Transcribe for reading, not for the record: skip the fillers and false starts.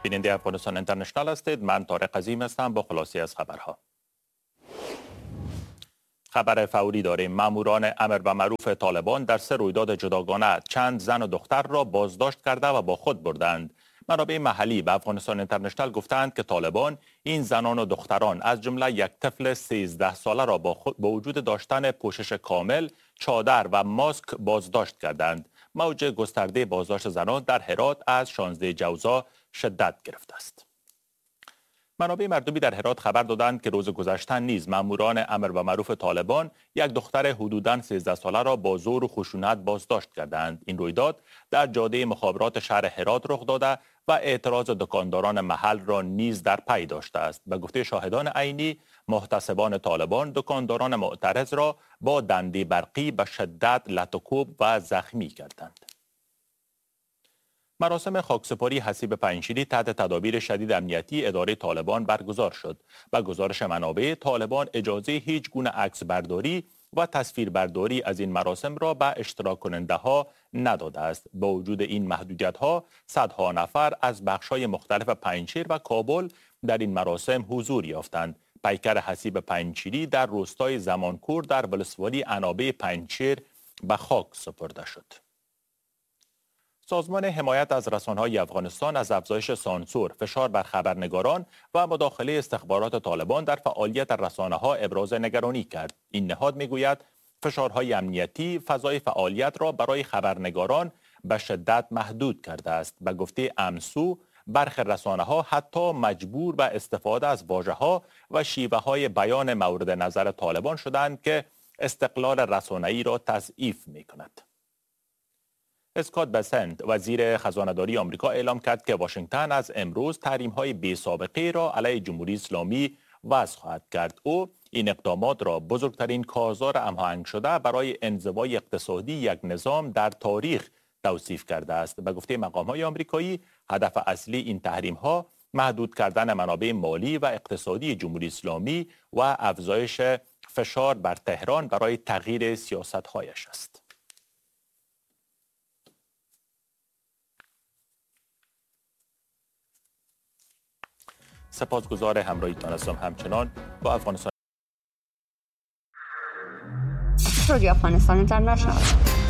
بیننده افغانستان اینترنشنال هستید. من طارق عظیم هستم با خلاصه از خبرها. خبر فوری داریم. ماموران امر و معروف طالبان در 3 رویداد جداگانه چند زن و دختر را بازداشت کرده و با خود بردند. منابع محلی به افغانستان اینترنشنال گفتند که طالبان این زنان و دختران از جمله یک طفل 13 ساله را با وجود داشتن پوشش کامل، چادر و ماسک بازداشت کردند. موج گسترده بازداشت زنان در هرات از 16 جوزا شدت گرفته است. منابع مردمی در هرات خبر دادند که روز گذشته نیز ماموران امر و معروف طالبان یک دختر حدوداً 13 ساله را با زور و خشونت بازداشت کردند. این رویداد در جاده مخابرات شهر هرات رخ داده و اعتراض دکانداران محل را نیز در پی داشته است. به گفته شاهدان عینی، محتسبان طالبان دکانداران معترض را با دنده برقی به شدت لطوکوب و زخمی کردند. مراسم خاکسپاری حسیب پنجشیری تحت تدابیر شدید امنیتی اداره طالبان برگزار شد. به گزارش منابع، طالبان اجازه هیچ گونه عکس برداری و تصویر برداری از این مراسم را به اشتراک کننده ها نداده است. با وجود این محدودیت ها، صدها نفر از بخش‌های مختلف پنجشیر و کابل در این مراسم حضور یافتند. پیکر حسیب پنجشیری در روستای زمانکور در ولسوالی عنابه پنجشیر به خاک سپرده شد. سازمان حمایت از رسانه‌های افغانستان از افزایش سانسور، فشار بر خبرنگاران و مداخله استخبارات طالبان در فعالیت رسانه‌ها ابراز نگرانی کرد. این نهاد می‌گوید فشارهای امنیتی فضای فعالیت را برای خبرنگاران به شدت محدود کرده است. به گفته امسو، برخی رسانه‌ها حتی مجبور به استفاده از واژه‌ها و شیوه‌های بیان مورد نظر طالبان شدند که استقلال رسانه‌ای را تضعیف می‌کند. اسکات بسنت، وزیر خزانه‌داری آمریکا، اعلام کرد که واشنگتن از امروز تحریم‌های بی‌سابقه را علیه جمهوری اسلامی وضع خواهد کرد. او این اقدامات را بزرگترین کارزار هماهنگ شده برای انزوای اقتصادی یک نظام در تاریخ توصیف کرده است. به گفته مقام‌های آمریکایی، هدف اصلی این تحریم‌ها محدود کردن منابع مالی و اقتصادی جمهوری اسلامی و افزایش فشار بر تهران برای تغییر سیاست‌هایش است. سپاسگزار همراهیتان هستم. همچنان با افغانستان رادیو افغانستان اینترنشنال